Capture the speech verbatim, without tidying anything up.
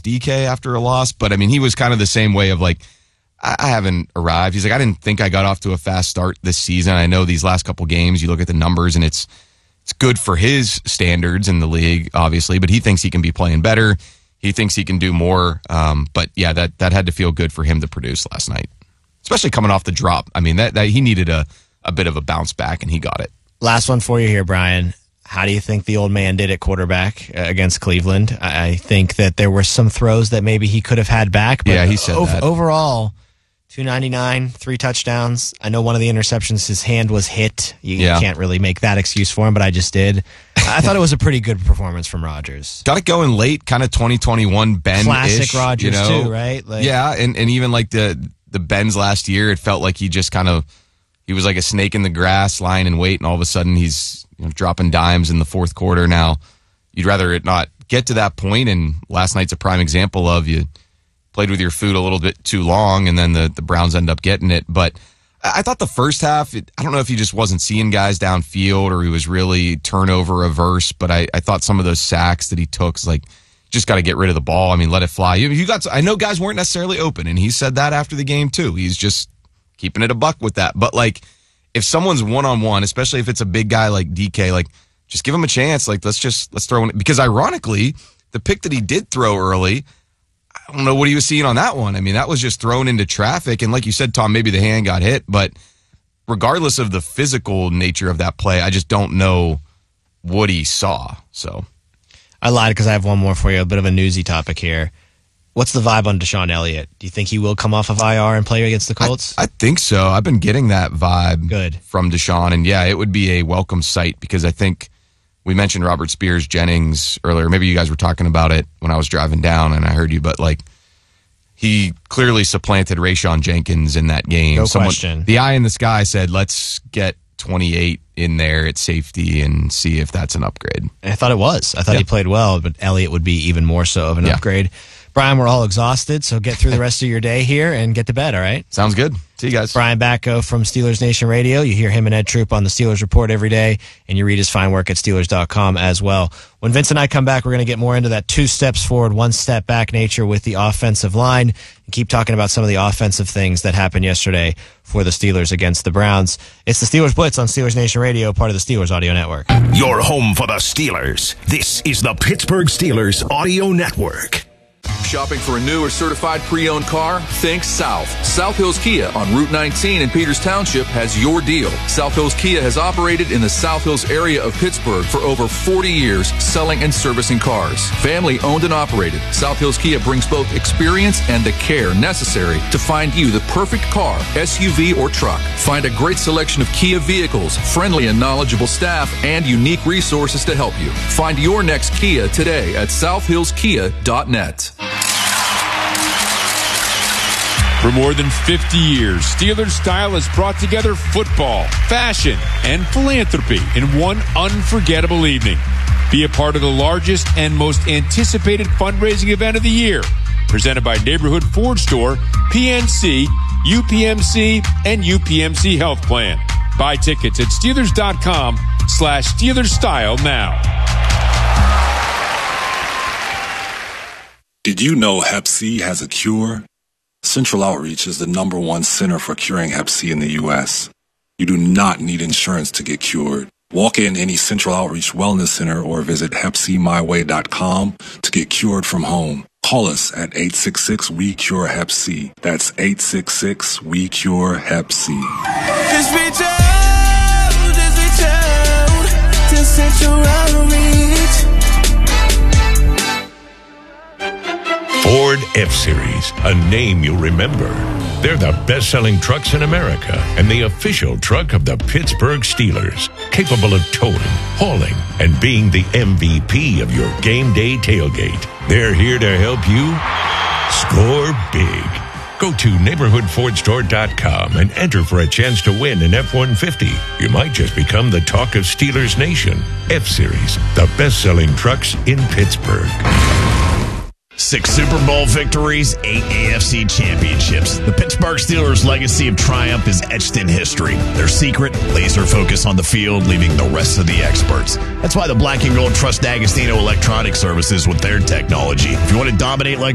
D K after a loss, but I mean, he was kind of the same way of like, I, I haven't arrived. He's like, I didn't think I got off to a fast start this season. I know these last couple games, you look at the numbers and it's it's good for his standards in the league, obviously, but he thinks he can be playing better. He thinks he can do more. Um, but yeah, that, that had to feel good for him to produce last night, especially coming off the drop. I mean, that, that he needed a, a bit of a bounce back and he got it. Last one for you here, Brian. How do you think the old man did at quarterback against Cleveland? I think that there were some throws that maybe he could have had back. But yeah, he said ov- that. Overall, two ninety-nine, three touchdowns. I know one of the interceptions, his hand was hit. You, Yeah. you can't really make that excuse for him, but I just did. I thought it was a pretty good performance from Rodgers. Got it going late, kind of twenty twenty-one Ben-ish. Classic Rodgers, you know? too, right? Like, yeah, and, and even like the, the Benz last year, it felt like he just kind of, he was like a snake in the grass, lying in wait, and all of a sudden he's you know, dropping dimes in the fourth quarter. Now, you'd rather it not get to that point, and last night's a prime example of you played with your food a little bit too long, and then the, the Browns end up getting it. But I thought the first half, it, I don't know if he just wasn't seeing guys downfield or he was really turnover averse, but I, I thought some of those sacks that he took, like, just got to get rid of the ball. I mean, let it fly. You, you got. I know guys weren't necessarily open, and he said that after the game, too. He's just keeping it a buck with that. But, like, if someone's one-on-one, especially if it's a big guy like D K, like, just give him a chance. Like, let's just, let's throw in. Because, ironically, the pick that he did throw early, I don't know what he was seeing on that one. I mean, that was just thrown into traffic. And like you said, Tom, maybe the hand got hit. But regardless of the physical nature of that play, I just don't know what he saw. So I lied because I have one more for you, a bit of a newsy topic here. What's the vibe on Deshaun Elliott? Do you think he will come off of I R and play against the Colts? I, I think so. I've been getting that vibe Good. from Deshaun. And yeah, it would be a welcome sight because I think we mentioned Robert Spears Jennings earlier. Maybe you guys were talking about it when I was driving down and I heard you, but like he clearly supplanted Rayshon Jenkins in that game. No Someone, question. The eye in the sky said, let's get twenty-eight in there at safety and see if that's an upgrade. I thought it was. I thought Yeah. he played well, but Elliott would be even more so of an Yeah. upgrade. Brian, we're all exhausted, so get through the rest of your day here and get to bed, all right? Sounds good. See you guys. Brian Batko from Steelers Nation Radio. You hear him and Ed Troop on the Steelers Report every day, and you read his fine work at Steelers dot com as well. When Vince and I come back, we're going to get more into that two steps forward, one step back nature with the offensive line and keep talking about some of the offensive things that happened yesterday for the Steelers against the Browns. It's the Steelers Blitz on Steelers Nation Radio, part of the Steelers Audio Network. Your home for the Steelers. This is the Pittsburgh Steelers Audio Network. Shopping for a new or certified pre-owned car? Think South. South Hills Kia on Route nineteen in Peters Township has your deal. South Hills Kia has operated in the South Hills area of Pittsburgh for over forty years, selling and servicing cars. Family owned and operated, South Hills Kia brings both experience and the care necessary to find you the perfect car, S U V or truck. Find a great selection of Kia vehicles, friendly and knowledgeable staff, and unique resources to help you. Find your next Kia today at south hills kia dot net. For more than fifty years, Steelers Style has brought together football, fashion, and philanthropy in one unforgettable evening. Be a part of the largest and most anticipated fundraising event of the year, presented by Neighborhood Ford Store, P N C, U P M C, and U P M C Health Plan. Buy tickets at Steelers dot com slash Steelers Style now. Did you know Hep C has a cure? Central Outreach is the number one center for curing Hep C in the U S. You do not need insurance to get cured. Walk in any Central Outreach Wellness Center or visit hep c my way dot com to get cured from home. Call us at eight six six, we cure hep C. That's eight six six, we cure hep C. Just reach out, just reach out to Central Outreach. Ford F-Series, a name you'll remember. They're the best-selling trucks in America and the official truck of the Pittsburgh Steelers, capable of towing, hauling, and being the M V P of your game day tailgate. They're here to help you score big. Go to neighborhood ford store dot com and enter for a chance to win an F one fifty. You might just become the talk of Steelers Nation. F-Series, the best-selling trucks in Pittsburgh. Six Super Bowl victories, eight A F C championships. The Pittsburgh Steelers' legacy of triumph is etched in history. Their secret, laser focus on the field, leaving the rest of the experts. That's why the Black and Gold trust D'Agostino Electronic Services with their technology. If you want to dominate like